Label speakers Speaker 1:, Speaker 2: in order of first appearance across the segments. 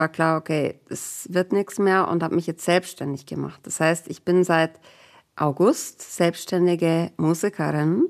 Speaker 1: war klar, okay, es wird nichts mehr und habe mich jetzt selbstständig gemacht. Das heißt, ich bin seit August selbstständige Musikerin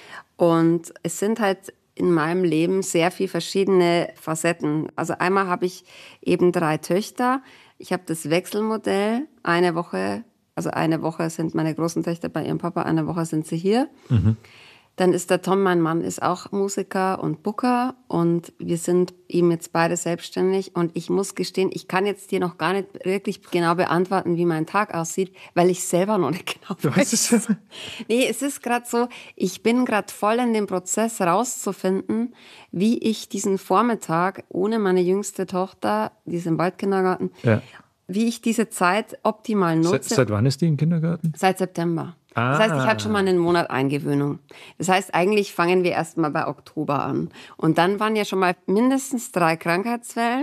Speaker 1: und es sind halt in meinem Leben sehr viele verschiedene Facetten. Also einmal habe ich eben 3 Töchter. Ich habe das Wechselmodell. Eine Woche sind meine großen Töchter bei ihrem Papa, eine Woche sind sie hier. Mhm. Dann ist der Tom, mein Mann, ist auch Musiker und Booker und wir sind eben jetzt beide selbstständig und ich muss gestehen, ich kann jetzt dir noch gar nicht wirklich genau beantworten, wie mein Tag aussieht, weil ich selber noch nicht genau weiß. Nee, es ist gerade so, ich bin gerade voll in dem Prozess rauszufinden, wie ich diesen Vormittag ohne meine jüngste Tochter, die ist im Waldkindergarten, wie ich diese Zeit optimal nutze.
Speaker 2: Seit wann ist die im Kindergarten?
Speaker 1: Seit September. Das heißt, ich hatte schon mal einen Monat Eingewöhnung. Das heißt, eigentlich fangen wir erst mal bei Oktober an. Und dann waren ja schon mal mindestens 3 Krankheitsfälle,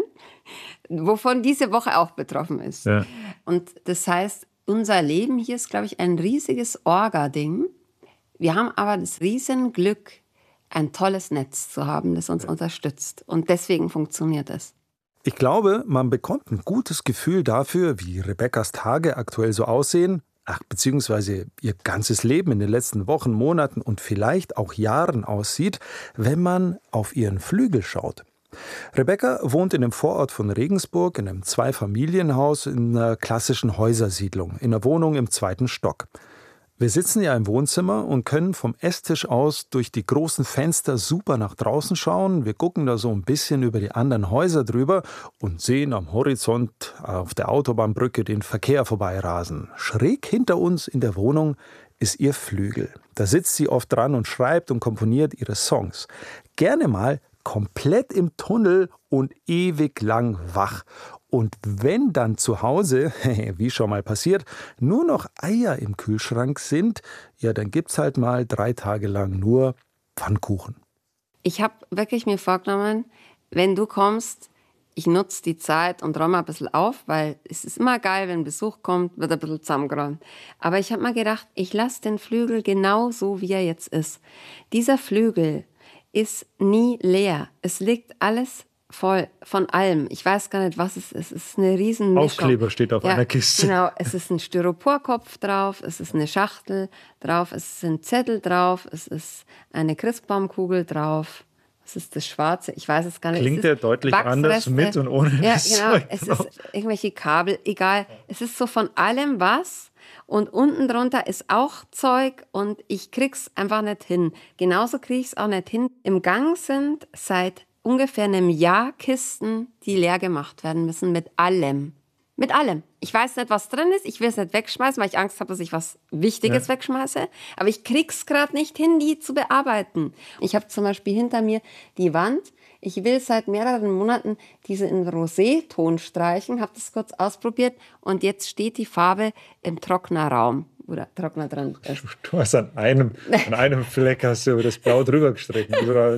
Speaker 1: wovon diese Woche auch betroffen ist. Ja. Und das heißt, unser Leben hier ist, glaube ich, ein riesiges Orga-Ding. Wir haben aber das Riesenglück, ein tolles Netz zu haben, das uns unterstützt. Und deswegen funktioniert es.
Speaker 3: Ich glaube, man bekommt ein gutes Gefühl dafür, wie Rebekkas Tage aktuell so aussehen, beziehungsweise ihr ganzes Leben in den letzten Wochen, Monaten und vielleicht auch Jahren aussieht, wenn man auf ihren Flügel schaut. Rebekka wohnt in einem Vorort von Regensburg in einem 2-Familienhaus in einer klassischen Häusersiedlung, in einer Wohnung im 2. Stock. Wir sitzen ja im Wohnzimmer und können vom Esstisch aus durch die großen Fenster super nach draußen schauen. Wir gucken da so ein bisschen über die anderen Häuser drüber und sehen am Horizont auf der Autobahnbrücke den Verkehr vorbeirasen. Schräg hinter uns in der Wohnung ist ihr Flügel. Da sitzt sie oft dran und schreibt und komponiert ihre Songs. Gerne mal komplett im Tunnel und ewig lang wach. Und wenn dann zu Hause, wie schon mal passiert, nur noch Eier im Kühlschrank sind, ja, dann gibt's halt mal 3 Tage lang nur Pfannkuchen.
Speaker 1: Ich habe wirklich mir vorgenommen, wenn du kommst, ich nutze die Zeit und räume ein bisschen auf, weil es ist immer geil, wenn Besuch kommt, wird ein bisschen zusammengeräumt. Aber ich habe mir gedacht, ich lasse den Flügel genau so, wie er jetzt ist. Dieser Flügel ist nie leer. Es liegt alles voll von allem. Ich weiß gar nicht, was es ist. Es ist eine riesen Mischung.
Speaker 2: Aufkleber steht auf einer Kiste.
Speaker 1: Genau, es ist ein Styroporkopf drauf, es ist eine Schachtel drauf, es sind Zettel drauf, es ist eine Christbaumkugel drauf. Was ist das Schwarze? Ich weiß es gar nicht.
Speaker 2: Klingt ja deutlich anders mit und ohne das
Speaker 1: Zeug
Speaker 2: drauf.
Speaker 1: Es ist irgendwelche Kabel, egal. Es ist so von allem was. Und unten drunter ist auch Zeug und ich krieg's einfach nicht hin. Genauso kriege ich es auch nicht hin. Im Gang sind seit ungefähr einem Jahr Kisten, die leer gemacht werden müssen mit allem. Mit allem. Ich weiß nicht, was drin ist. Ich will es nicht wegschmeißen, weil ich Angst habe, dass ich was Wichtiges wegschmeiße. Aber ich krieg's gerade nicht hin, die zu bearbeiten. Ich habe zum Beispiel hinter mir die Wand. Ich will seit mehreren Monaten diese in Rosé-Ton streichen. Habe das kurz ausprobiert und jetzt steht die Farbe im Trocknerraum. Oder Trockner dran ist.
Speaker 2: Du hast an einem Fleck hast du das Blau drüber gestrichen.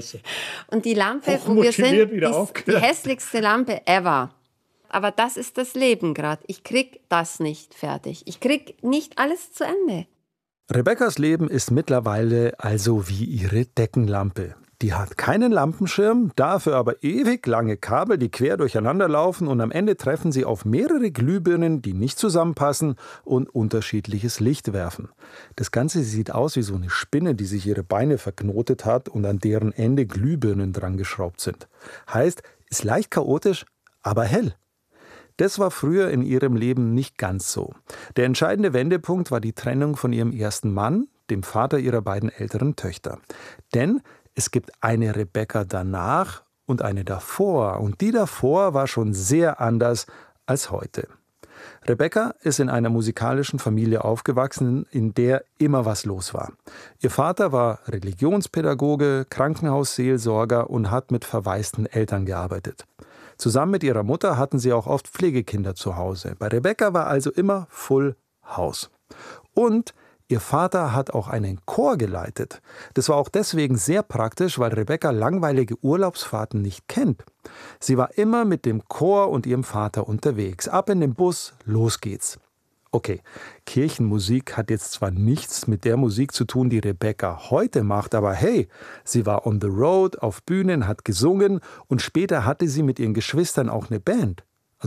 Speaker 1: Und die Lampe, wo wir sind, ist die hässlichste Lampe ever. Aber das ist das Leben gerade. Ich krieg das nicht fertig. Ich krieg nicht alles zu Ende.
Speaker 3: Rebekkas Leben ist mittlerweile also wie ihre Deckenlampe. Die hat keinen Lampenschirm, dafür aber ewig lange Kabel, die quer durcheinander laufen und am Ende treffen sie auf mehrere Glühbirnen, die nicht zusammenpassen und unterschiedliches Licht werfen. Das Ganze sieht aus wie so eine Spinne, die sich ihre Beine verknotet hat und an deren Ende Glühbirnen dran geschraubt sind. Heißt, ist leicht chaotisch, aber hell. Das war früher in ihrem Leben nicht ganz so. Der entscheidende Wendepunkt war die Trennung von ihrem ersten Mann, dem Vater ihrer beiden älteren Töchter. Denn es gibt eine Rebekka danach und eine davor. Und die davor war schon sehr anders als heute. Rebekka ist in einer musikalischen Familie aufgewachsen, in der immer was los war. Ihr Vater war Religionspädagoge, Krankenhausseelsorger und hat mit verwaisten Eltern gearbeitet. Zusammen mit ihrer Mutter hatten sie auch oft Pflegekinder zu Hause. Bei Rebekka war also immer Full House. Und ihr Vater hat auch einen Chor geleitet. Das war auch deswegen sehr praktisch, weil Rebekka langweilige Urlaubsfahrten nicht kennt. Sie war immer mit dem Chor und ihrem Vater unterwegs. Ab in den Bus, los geht's. Okay, Kirchenmusik hat jetzt zwar nichts mit der Musik zu tun, die Rebekka heute macht, aber hey, sie war on the road, auf Bühnen, hat gesungen und später hatte sie mit ihren Geschwistern auch eine Band.